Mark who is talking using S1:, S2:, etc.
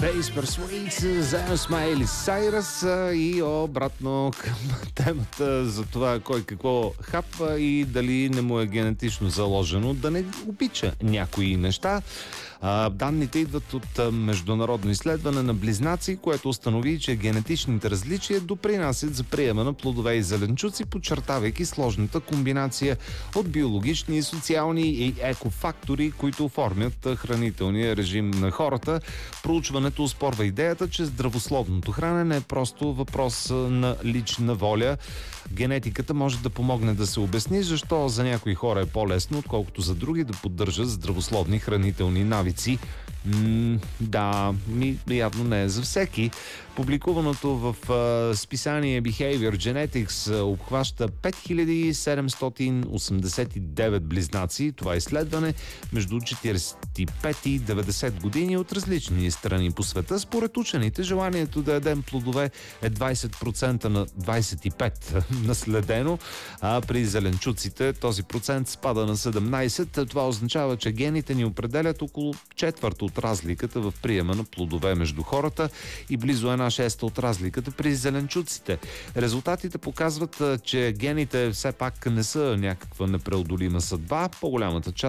S1: Base Persuades, заедно с Майли Сайрас и обратно към темата за това кой какво хапва и дали не му е генетично заложено да не обича някои неща. Данните идват от международно изследване на близнаци, което установи, че генетичните различия допринасят за приема на плодове и зеленчуци, подчертавайки сложната комбинация от биологични, социални и екофактори, които оформят хранителния режим на хората. Проучването оспорва идеята, че здравословното хранене е просто въпрос на лична воля. Генетиката може да помогне да се обясни защо за някои хора е по-лесно, отколкото за други да поддържат здравословни хранителни навици. Явно не е за всеки. Публикуваното в списание Behavior Genetics обхваща 5789 близнаци. Това изследване между 45 и 90 години от различни страни по света. Според учените, желанието да ядем плодове е 20% на 25% наследено, а при зеленчуците този процент спада на 17%. Това означава, че гените ни определят около четвърт от разликата в приема на плодове между хората и близо 1/6 от разликата при зеленчуците. Резултатите показват, че гените все пак не са някаква непреодолима съдба. По-голямата част